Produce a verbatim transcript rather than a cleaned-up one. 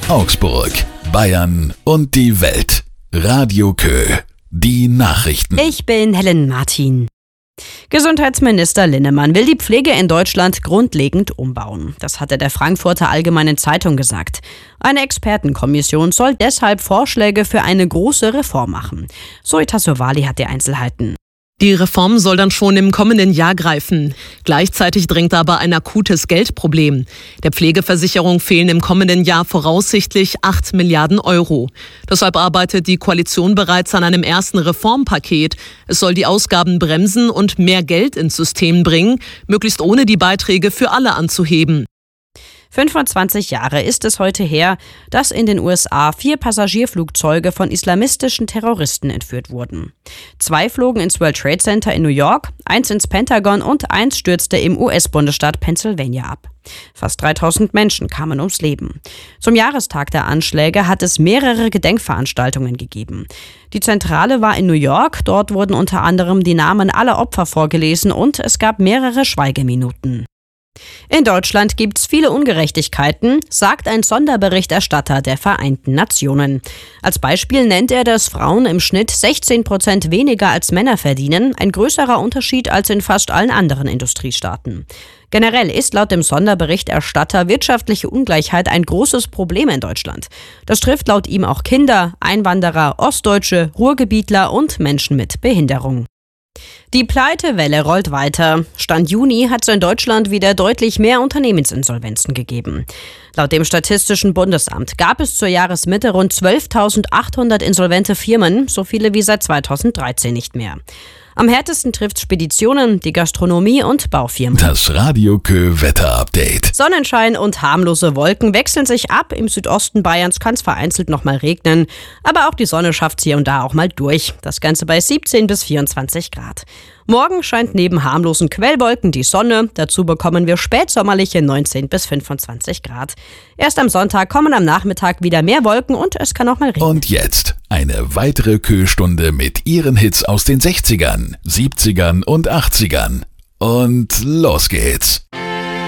Augsburg, Bayern und die Welt. Radio Kö. Die Nachrichten. Ich bin Helen Martin. Gesundheitsminister Linnemann will die Pflege in Deutschland grundlegend umbauen. Das hat er der Frankfurter Allgemeinen Zeitung gesagt. Eine Expertenkommission soll deshalb Vorschläge für eine große Reform machen. Zoe Tassovali hat die Einzelheiten. Die Reform soll dann schon im kommenden Jahr greifen. Gleichzeitig drängt aber ein akutes Geldproblem. Der Pflegeversicherung fehlen im kommenden Jahr voraussichtlich acht Milliarden Euro. Deshalb arbeitet die Koalition bereits an einem ersten Reformpaket. Es soll die Ausgaben bremsen und mehr Geld ins System bringen, möglichst ohne die Beiträge für alle anzuheben. fünfundzwanzig Jahre ist es heute her, dass in den U S A vier Passagierflugzeuge von islamistischen Terroristen entführt wurden. Zwei flogen ins World Trade Center in New York, eins ins Pentagon und eins stürzte im U S-Bundesstaat Pennsylvania ab. Fast dreitausend Menschen kamen ums Leben. Zum Jahrestag der Anschläge hat es mehrere Gedenkveranstaltungen gegeben. Die Zentrale war in New York, dort wurden unter anderem die Namen aller Opfer vorgelesen und es gab mehrere Schweigeminuten. In Deutschland gibt es viele Ungerechtigkeiten, sagt ein Sonderberichterstatter der Vereinten Nationen. Als Beispiel nennt er, dass Frauen im Schnitt sechzehn Prozent weniger als Männer verdienen, ein größerer Unterschied als in fast allen anderen Industriestaaten. Generell ist laut dem Sonderberichterstatter wirtschaftliche Ungleichheit ein großes Problem in Deutschland. Das trifft laut ihm auch Kinder, Einwanderer, Ostdeutsche, Ruhrgebietler und Menschen mit Behinderung. Die Pleitewelle rollt weiter. Stand Juni hat es in Deutschland wieder deutlich mehr Unternehmensinsolvenzen gegeben. Laut dem Statistischen Bundesamt gab es zur Jahresmitte rund zwölftausendachthundert insolvente Firmen, so viele wie seit zweitausenddreizehn nicht mehr. Am härtesten trifft Speditionen, die Gastronomie und Baufirmen. Das Radio Kö Wetter-Update. Sonnenschein und harmlose Wolken wechseln sich ab. Im Südosten Bayerns kann es vereinzelt noch mal regnen. Aber auch die Sonne schafft es hier und da auch mal durch. Das Ganze bei siebzehn bis vierundzwanzig Grad. Morgen scheint neben harmlosen Quellwolken die Sonne. Dazu bekommen wir spätsommerliche neunzehn bis fünfundzwanzig Grad. Erst am Sonntag kommen am Nachmittag wieder mehr Wolken und es kann auch mal regnen. Und jetzt eine weitere Kö-Stunde mit ihren Hits aus den sechzigern, siebzigern und achtzigern. Und los geht's.